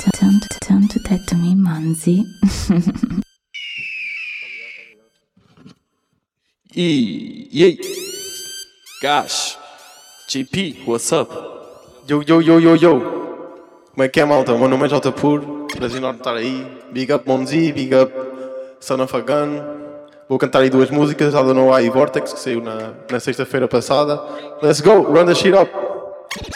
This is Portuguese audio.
Don't do that to me, Manzi. E Gash, GP, what's up? Yo. Como é que é, malta? O meu nome é J Pur. Prazer enorme estar aí. Big up Monzi, big up Son of a Gun. Vou cantar aí duas músicas, I Don't Know Why e Vortex, que saiu na sexta-feira passada. Let's go, run the shit up.